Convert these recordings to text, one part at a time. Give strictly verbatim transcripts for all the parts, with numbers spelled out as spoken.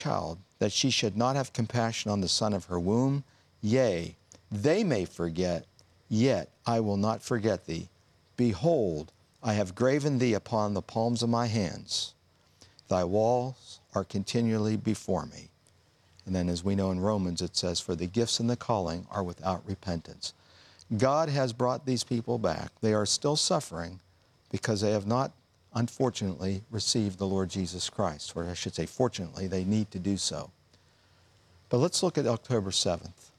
child, that she should not have compassion on the son of her womb? Yea, they may forget, yet I will not forget thee. Behold, I have graven thee upon the palms of my hands. Thy walls are continually before me. And then as we know in Romans, it says, for the gifts and the calling are without repentance. God has brought these people back. They are still suffering because they have not, unfortunately, received the Lord Jesus Christ. Or I should say, fortunately, they need to do so. But let's look at October seventh.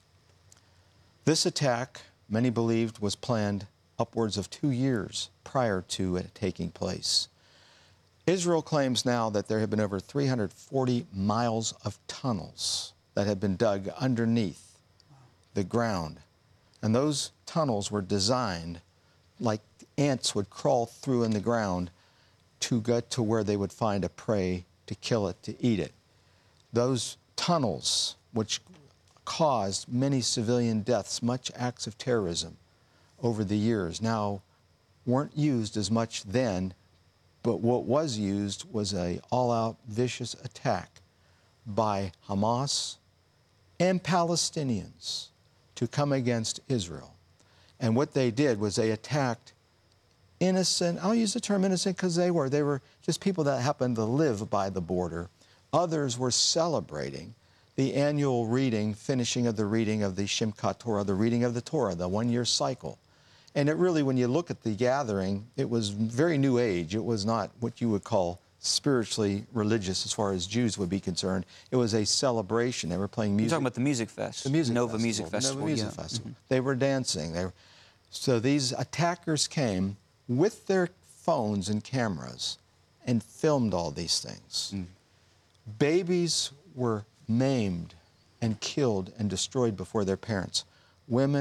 This attack, many believed, was planned upwards of two years prior to it taking place. Israel claims now that there have been over three hundred forty miles of tunnels that have been dug underneath the ground. And those tunnels were designed like ants would crawl through in the ground to get to where they would find a prey to kill it, to eat it. Those tunnels, which caused many civilian deaths, much acts of terrorism over the years, now weren't used as much then, but what was used was a all-out vicious attack by Hamas and Palestinians to come against Israel. And what they did was they attacked innocent, I'll use the term innocent because they were, they were just people that happened to live by the border. Others were celebrating the annual reading, finishing of the reading of the Shimkat Torah, the reading of the Torah, the one-year cycle. And it really, when you look at the gathering, it was very New Age. It was not what you would call spiritually religious as far as Jews would be concerned. It was a celebration. They were playing music. You're talking about the Music Fest. The Music Nova Festival. Music Festival. Nova Music yeah. Festival. Mm-hmm. They were dancing. They were, so these attackers came with their phones and cameras and filmed all these things. Mm. Babies were maimed and killed and destroyed before their parents. Women